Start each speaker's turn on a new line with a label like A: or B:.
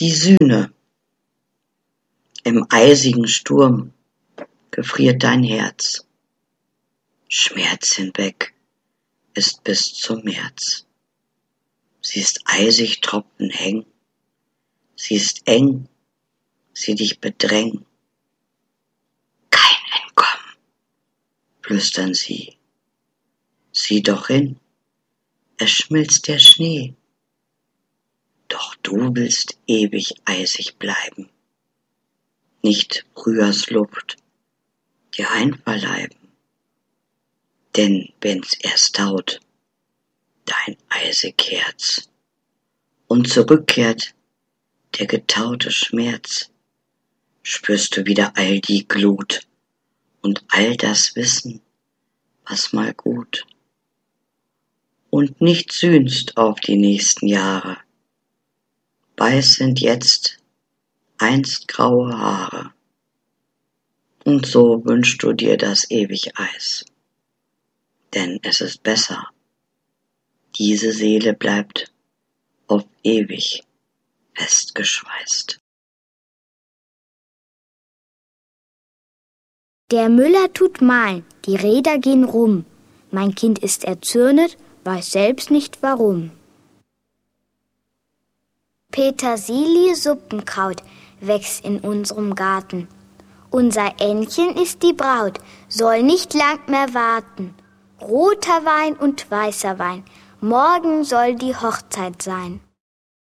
A: Die Sühne. Im eisigen Sturm gefriert dein Herz. Schmerz hinweg ist bis zum März. Siehst eisig Tropfen hängen, siehst eng, sie dich bedrängen. Kein Entkommen, flüstern sie. Sieh doch hin, es schmilzt der Schnee. Doch du willst ewig eisig bleiben, nicht Frühjahrsluft dir einverleiben. Denn wenn's erst taut, dein eisig Herz, und zurückkehrt der getaute Schmerz, spürst du wieder all die Glut und all das Wissen, was mal gut. Und nicht sühnst auf die nächsten Jahre, weiß sind jetzt einst graue Haare. Und so wünschst du dir das ewig Eis, denn es ist besser, diese Seele bleibt auf ewig festgeschweißt.
B: Der Müller tut mahlen, die Räder gehen rum. Mein Kind ist erzürnet, weiß selbst nicht warum. Petersilie-Suppenkraut wächst in unserem Garten. Unser Ännchen ist die Braut, soll nicht lang mehr warten. Roter Wein und weißer Wein, morgen soll die Hochzeit sein.